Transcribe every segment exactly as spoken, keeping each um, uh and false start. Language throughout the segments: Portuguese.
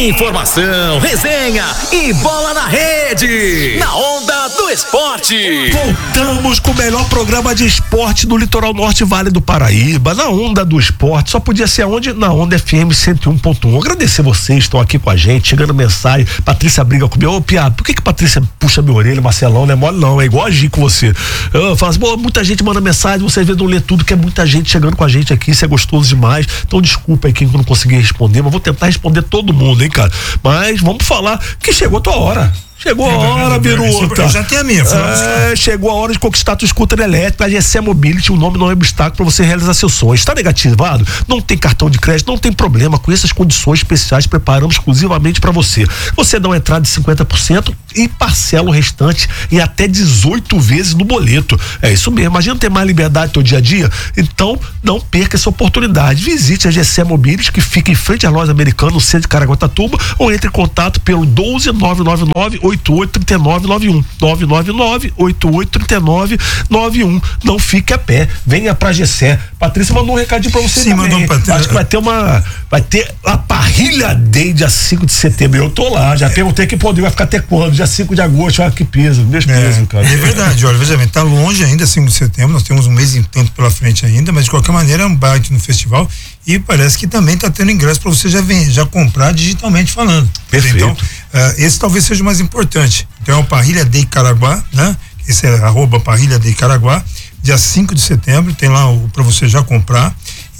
Informação, resenha e bola na rede. Na Onda do Esporte. Voltamos com o melhor programa de esporte do Litoral Norte Vale do Paraíba. Na Onda do Esporte. Só podia ser aonde? Na Onda F M cento e um ponto um. Agradecer vocês, estão aqui com a gente, chegando mensagem. Patrícia briga comigo. Ô, Pia, por que que Patrícia puxa minha orelha, Marcelão? Não é mole não, é igual agir com você. Eu falo assim, pô, muita gente manda mensagem, vocês às vezes não lê tudo, que é muita gente chegando com a gente aqui, isso é gostoso demais. Então desculpa aí quem não consegui responder, mas vou tentar responder todo mundo, hein, cara. Mas vamos falar que chegou a tua hora. Chegou a hora, Biruta. Eu já tenho a minha. É, chegou a hora de conquistar tua scooter elétrica. A G C Mobility, o nome não é obstáculo para você realizar seus sonhos. Está negativado? Não tem cartão de crédito, não tem problema. Com essas condições especiais, preparamos exclusivamente para você. Você dá uma entrada de cinquenta por cento e parcela o restante em até dezoito vezes no boleto. É isso mesmo. Imagina ter mais liberdade no teu dia a dia? Então, não perca essa oportunidade. Visite a G C Mobility, que fica em frente à loja americana, no centro de Caraguatatuba, ou entre em contato pelo doze nove nove nove oito oito três nove nove um nove nove nove oito oito três nove nove um. Não fique a pé, venha pra G C. Patrícia mandou um recadinho pra você. Sim, também. Mandou um Patrícia. Acho que vai ter uma vai ter a Parrilha Day dia cinco de setembro. Eu tô lá, já é. Perguntei que poder vai ficar até quando? Dia cinco de agosto, olha que peso, meus é, pesos, cara. É verdade, olha, veja bem, tá longe ainda, cinco de setembro, nós temos um mês e tanto pela frente ainda, mas de qualquer maneira é um baita no festival e parece que também tá tendo ingresso para você já, vem, já comprar digitalmente falando. Perfeito. Então, uh, esse talvez seja o mais importante. Então é o Parrilha Day Caraguá, né? Esse é arroba Parrilha Day Caraguá, dia cinco de setembro, tem lá para você já comprar.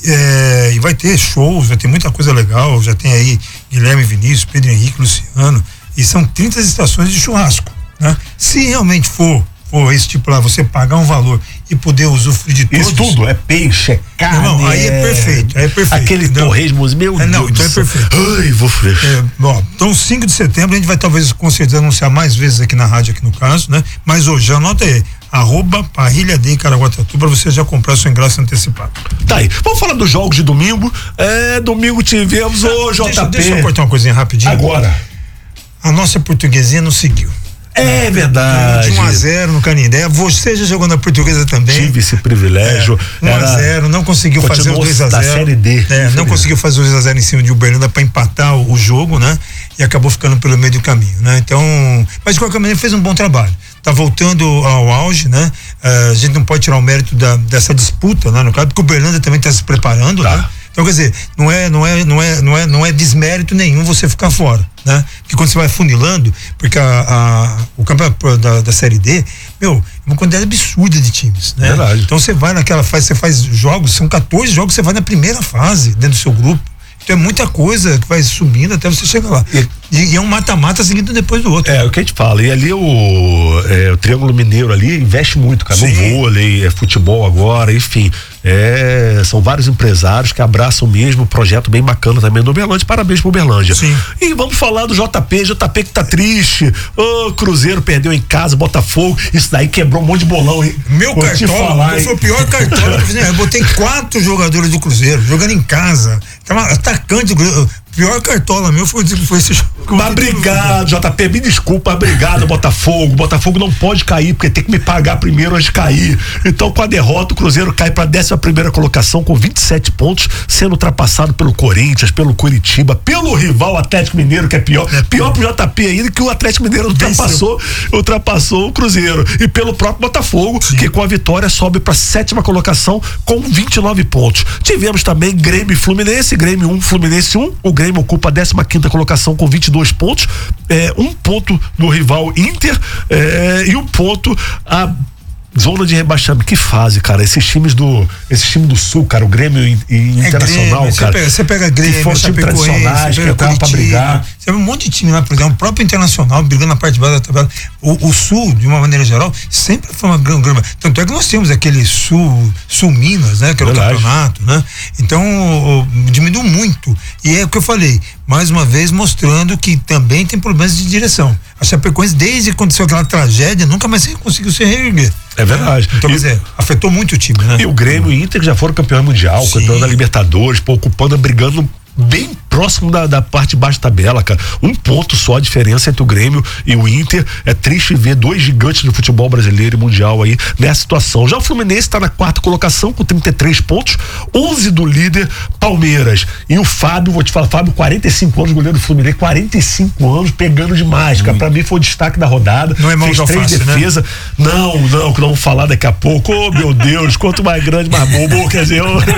É, e vai ter shows, vai ter muita coisa legal, já tem aí Guilherme Vinícius, Pedro Henrique, Luciano, e são trinta estações de churrasco, né? Se realmente for, for esse tipo lá, você pagar um valor e poder usufruir de todos. Isso tudo, é peixe, é carne. Não, aí é perfeito, aí é perfeito. Aquele torresmo, meu é, não, Deus. Então é perfeito. Ai, vou é, bom, então cinco de setembro a gente vai talvez com certeza anunciar mais vezes aqui na rádio, aqui no caso, né? Mas hoje, anota aí, arroba Parrilha Day Caraguatatuba, para você já comprar seu ingresso antecipado. Tá aí, vamos falar dos jogos de domingo. É, domingo tivemos o J P. Deixa, deixa eu cortar uma coisinha rapidinho. Agora. A nossa portuguesinha não seguiu. É verdade. De um a zero no Canindé. Você já jogou na Portuguesa também. Tive esse privilégio. É, um a zero, não conseguiu fazer o dois a zero. Da Série D. É, não conseguiu fazer o dois a zero em cima de Uberlândia para empatar o, o jogo, né? E acabou ficando pelo meio do caminho, né? Então, mas de qualquer maneira fez um bom trabalho. Tá voltando ao auge, né? Uh, a gente não pode tirar o mérito da, dessa disputa, né? No caso, porque o Uberlândia também está se preparando, tá. Né? Então, quer dizer, não é, não é, não é, não é, não é desmérito nenhum você ficar fora, né? Porque quando você vai funilando, porque a, a, o campeonato da, da Série D, meu, é uma quantidade absurda de times, né? Verdade. Então você vai naquela fase, você faz jogos, são quatorze jogos, você vai na primeira fase dentro do seu grupo. Então é muita coisa que vai subindo até você chegar lá. E, e é um mata-mata seguido depois do outro. É, o que a gente fala. E ali o, é, o Triângulo Mineiro ali investe muito, cara. No vôlei, é futebol agora, enfim. É, são vários empresários que abraçam mesmo, um projeto bem bacana também no Uberlândia. Parabéns pro Uberlândia. Sim. E vamos falar do J P, J P que tá triste. Ô, oh, Cruzeiro perdeu em casa, Botafogo. Isso daí quebrou um monte de bolão, hein? Meu Vou cartola, foi o pior cartola que eu fiz. Eu botei quatro jogadores do Cruzeiro, jogando em casa. Tava atacante do Cruzeiro. Pior cartola meu foi, foi esse jogo. Mas obrigado, J P, me desculpa, obrigado, Botafogo. Botafogo não pode cair, porque tem que me pagar primeiro antes de cair. Então, com a derrota, o Cruzeiro cai para a décima primeira colocação com vinte e sete pontos, sendo ultrapassado pelo Corinthians, pelo Curitiba, pelo rival Atlético Mineiro, que é pior. É pior pro J P ainda, que o Atlético Mineiro ultrapassou, ultrapassou o Cruzeiro. E pelo próprio Botafogo, sim, que com a vitória sobe para a sétima colocação com vinte e nove pontos. Tivemos também Grêmio e Fluminense, Grêmio um, Fluminense um. O Grêmio ocupa a décima quinta colocação com vinte e dois pontos, é, um ponto do rival Inter, é, e um ponto a zona de rebaixamento. Que fase, cara, esses times do esses times do Sul, cara, o Grêmio e, e é Internacional, Grêmio, cara. Você pega, pega Grêmio, que foram times tradicionais, que estavam pra brigar. Você vê um monte de time lá, por exemplo, o próprio Internacional brigando na parte de baixo da tabela. O, o Sul, de uma maneira geral, sempre foi uma grande. Tanto é que nós temos aquele Sul, Sul Minas, né? Que era o campeonato, né? Então, o, diminuiu muito. E é o que eu falei, mais uma vez mostrando que também tem problemas de direção. A Chapecoense, desde que aconteceu aquela tragédia, nunca mais conseguiu se reerguer. É verdade. Então, e, quer dizer, afetou muito o time, né? E o Grêmio e o Inter já foram campeão mundial, sim, campeão da Libertadores, pô, ocupando, brigando bem próximo da, da parte de baixo da tabela, cara. Um ponto só a diferença entre o Grêmio e o Inter. É triste ver dois gigantes do futebol brasileiro e mundial aí nessa situação. Já o Fluminense está na quarta colocação com trinta e três pontos, onze do líder Palmeiras. E o Fábio, vou te falar, Fábio, quarenta e cinco anos, goleiro do Fluminense, quarenta e cinco anos, pegando demais, cara. Hum. Pra mim foi o destaque da rodada. Não é mão Fez de três alface, defesas. Né? Não, não, que nós vamos falar daqui a pouco. Oh, meu Deus, quanto mais grande, mais bobo, quer dizer, oh,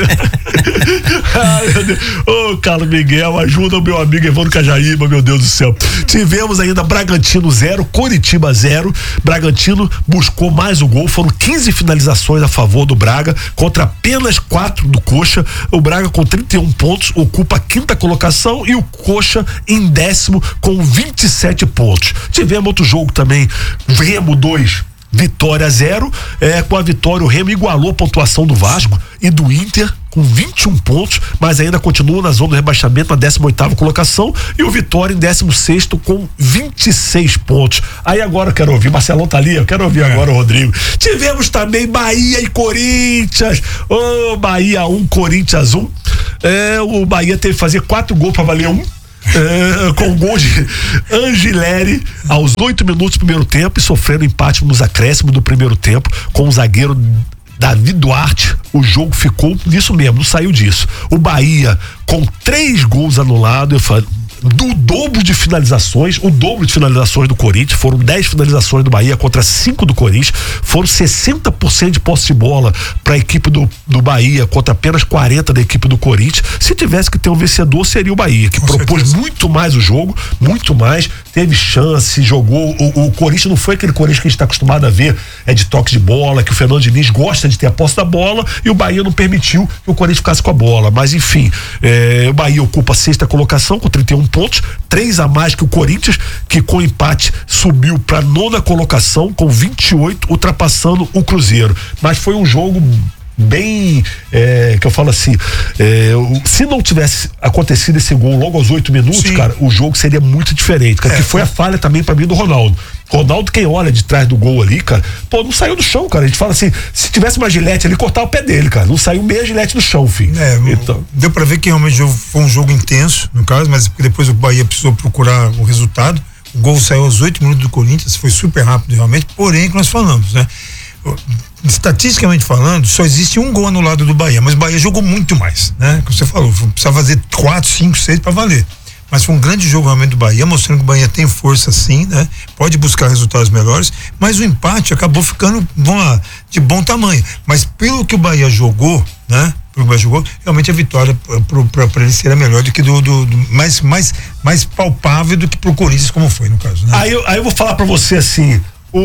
ai, meu Deus. Ô, oh, Carlos Miguel, ajuda o meu amigo Evandro Cajaíba, meu Deus do céu. Tivemos ainda Bragantino zero, Coritiba zero. Bragantino buscou mais o gol, foram quinze finalizações a favor do Braga, contra apenas quatro do Coxa. O Braga com trinta e um pontos ocupa a quinta colocação e o Coxa em décimo com vinte e sete pontos. Tivemos outro jogo também, Remo dois, Vitória zero, é, com a vitória o Remo igualou a pontuação do Vasco e do Inter com vinte e um pontos, mas ainda continua na zona do rebaixamento, na décima oitava colocação, e o Vitória em décimo sexto com vinte e seis pontos. Aí agora eu quero ouvir, Marcelão tá ali, eu quero ouvir é. agora o Rodrigo. Tivemos também Bahia e Corinthians. Ô, oh, Bahia um, Corinthians um. É, o Bahia teve que fazer quatro gols pra valer um. É, com o gol de Angileri aos oito minutos do primeiro tempo e sofrendo empate nos acréscimos do primeiro tempo com o zagueiro Davi Duarte. O jogo ficou nisso mesmo, não saiu disso. O Bahia com três gols anulados, eu falo, do dobro de finalizações, o dobro de finalizações do Corinthians, foram dez finalizações do Bahia contra cinco do Corinthians, foram sessenta por cento de posse de bola para a equipe do, do Bahia contra apenas quarenta da equipe do Corinthians. Se tivesse que ter um vencedor, seria o Bahia, que Com propôs certeza. muito mais o jogo, muito mais, teve chance, jogou, o, o Corinthians não foi aquele Corinthians que a gente está acostumado a ver, é de toque de bola, que o Fernando Diniz gosta de ter a posse da bola, e o Bahia não permitiu que o Corinthians ficasse com a bola, mas enfim, é, o Bahia ocupa a sexta colocação com trinta e um pontos, três a mais que o Corinthians, que com empate subiu para nona colocação com vinte e oito, ultrapassando o Cruzeiro. Mas foi um jogo bem, é, que eu falo assim, é, se não tivesse acontecido esse gol logo aos oito minutos, Sim. cara, o jogo seria muito diferente, cara, é, que foi a falha também para mim do Ronaldo. Ronaldo, quem olha de trás do gol ali, cara, pô, não saiu do chão, cara. A gente fala assim, se tivesse uma gilete ali, cortar o pé dele, cara. Não saiu meia gilete do chão, filho. É, então. Deu pra ver que realmente foi um jogo intenso, no caso, mas depois o Bahia precisou procurar o resultado. O gol saiu aos oito minutos do Corinthians, foi super rápido realmente, porém, que nós falamos, né? Estatisticamente falando, só existe um gol anulado do Bahia, mas o Bahia jogou muito mais, né? Como você falou, precisava fazer quatro, cinco, seis pra valer. Mas foi um grande jogo realmente do Bahia, mostrando que o Bahia tem força sim, né? Pode buscar resultados melhores, mas o empate acabou ficando bom, de bom tamanho. Mas pelo que o Bahia jogou, né? Pelo que o Bahia jogou, realmente a vitória para ele seria melhor do que do, do, do mais, mais, mais palpável do que pro Corinthians, como foi no caso, né? Aí eu, aí eu vou falar para você assim,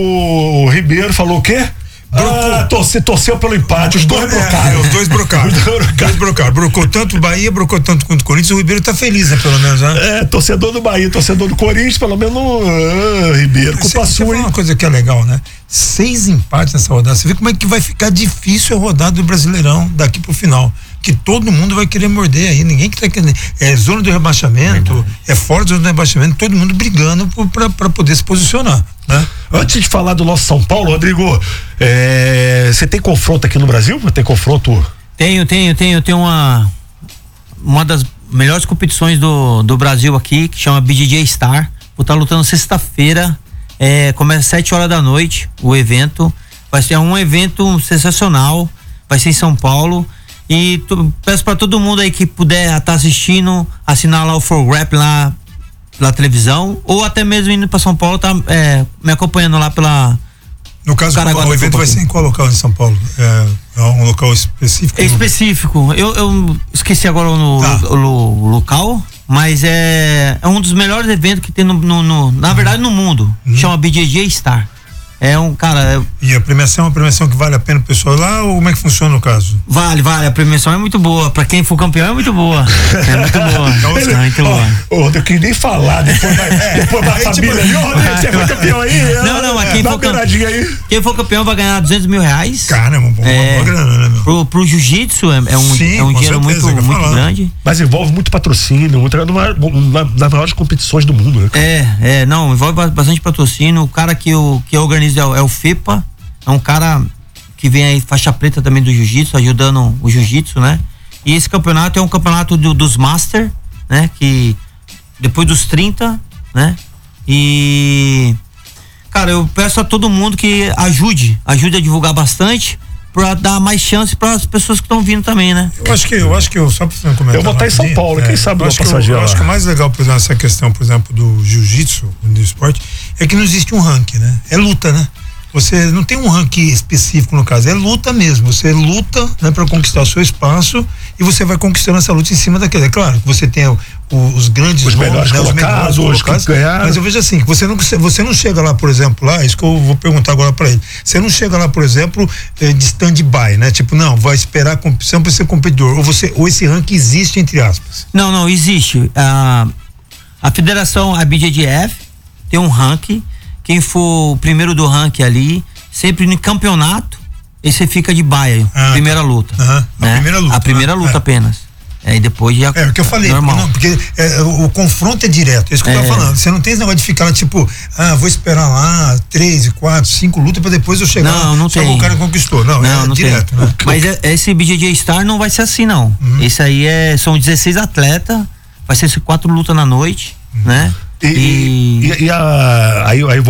o Ribeiro falou o quê? Ah, torce, torceu pelo empate, os dois brocaram. É, os dois brocaram. Os dois brocaram. Brocou tanto o Bahia, brocou tanto quanto o Corinthians. O Ribeiro tá feliz, né, pelo menos, né? É, torcedor do Bahia, torcedor do Corinthians, pelo menos, ah, Ribeiro, culpa Cê, sua, hein? Uma coisa que é legal, né? Seis empates nessa rodada. Você vê como é que vai ficar difícil a rodada do Brasileirão daqui pro final. Que todo mundo vai querer morder aí, ninguém que tá querendo, é zona do rebaixamento, é, é fora da zona do rebaixamento, todo mundo brigando para poder se posicionar, né? Antes de falar do nosso São Paulo, Rodrigo, você é, tem confronto aqui no Brasil? Tem confronto? Tenho, tenho, tenho, tenho uma uma das melhores competições do, do Brasil aqui, que chama B J J Star. Vou estar lutando sexta-feira, é, começa às sete horas da noite o evento, vai ser um evento sensacional, vai ser em São Paulo. E tu, peço pra todo mundo aí que puder estar tá assistindo, assinar lá o For Rap lá pela televisão, ou até mesmo indo pra São Paulo, tá é, me acompanhando lá pela. No caso, o, o evento vai ser em qual local em São Paulo? É, é um local específico? É específico. Eu, eu esqueci agora o, tá. o, o, o local, mas é, é um dos melhores eventos que tem no, no, no na verdade no mundo. Hum. Chama B J J Star. É um, cara... É... E a premiação é uma premiação que vale a pena o pessoal lá, ou como é que funciona no caso? Vale, vale, a premiação é muito boa, pra quem for campeão é muito boa, é muito boa, então, é muito ó, boa. Ô, eu queria nem falar, depois vai, é, depois vai a família ali, ó, você foi campeão aí? Não, não, mas quem, for campeão, aí. quem for campeão vai ganhar duzentos mil reais. Caramba, uma é, boa grana, né, meu? Pro, pro jiu-jitsu é, é um, Sim, é um dinheiro certeza, muito, muito grande. Mas envolve muito patrocínio, muito, nas maiores competições do mundo, né? É, é, não, envolve bastante patrocínio, o cara que, o, que organiza é o, é o FIPA, é um cara que vem aí faixa preta também do jiu-jitsu, ajudando o jiu-jitsu, né? E esse campeonato é um campeonato do, dos Master, né? Que depois dos trinta, né? E cara, eu peço a todo mundo que ajude, ajude a divulgar bastante para dar mais chance para as pessoas que estão vindo também, né? Eu acho que eu acho que eu só para comentar. Eu vou estar em São Paulo, é, quem sabe eu uma acho que eu, passageira eu acho lá. que o mais legal, por exemplo, essa questão, por exemplo, do jiu-jitsu, do esporte, é que não existe um ranking, né? É luta, né? Você não tem um ranking específico no caso, é luta mesmo. Você luta, né, para conquistar o seu espaço e você vai conquistando essa luta em cima daquele. É claro que você tem o, o, os grandes os nomes, melhores né, colocados, os colocados, que ganharam. mas eu vejo assim, que você não, você não chega lá, por exemplo, lá, isso que eu vou perguntar agora para ele. Você não chega lá, por exemplo, eh, de stand-by, né? Tipo, não, vai esperar a competição para ser competidor. Ou você, ou esse ranking existe, entre aspas. Não, não, existe. A, a federação, a B J J F, tem um ranking. Quem for o primeiro do ranking ali, sempre no campeonato, esse fica de baia, ah, primeira luta. Uh-huh, né? A primeira luta. A primeira né? luta é. apenas. É, e depois já. É o que eu falei, normal. Não, porque é, o, o confronto é direto, é isso que eu é. tava falando. Você não tem esse negócio de ficar lá, tipo, ah, vou esperar lá três, quatro, cinco lutas pra depois eu chegar não, lá, não só tem. que o cara conquistou. Não, não é não direto, tem. né? Mas é, esse B J J Star não vai ser assim, não. Uhum. Esse aí é, são dezesseis atletas, vai ser quatro lutas na noite, uhum. né? E, e, e, e a, aí, aí